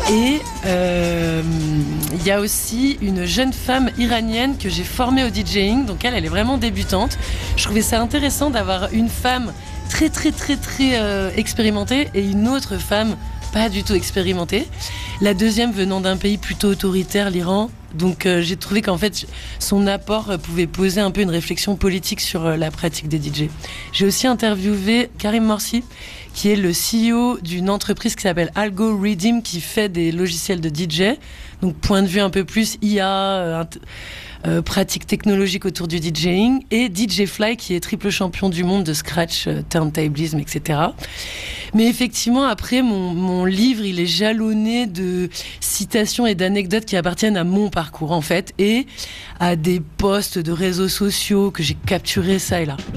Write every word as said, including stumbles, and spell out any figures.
Et euh, il y a aussi une jeune femme iranienne que j'ai formée au DJing. Donc elle, elle est vraiment débutante. Je trouvais ça intéressant d'avoir une femme très très très très euh, expérimentée et une autre femme pas du tout expérimentée. La deuxième venant d'un pays plutôt autoritaire, l'Iran. Donc euh, j'ai trouvé qu'en fait son apport euh, pouvait poser un peu une réflexion politique sur euh, la pratique des D J. J'ai aussi interviewé Karim Morsi, qui est le C E O d'une entreprise qui s'appelle Algo Redeem, qui fait des logiciels de D J. Donc point de vue un peu plus I A, euh, int- euh, pratique technologique autour du DJing, et D J Fly, qui est triple champion du monde de scratch, euh, turntablisme, et cetera. Mais effectivement, après, mon, mon livre, il est jalonné de citations et d'anecdotes qui appartiennent à mon parcours, en fait, et à des posts de réseaux sociaux que j'ai capturés ça et là.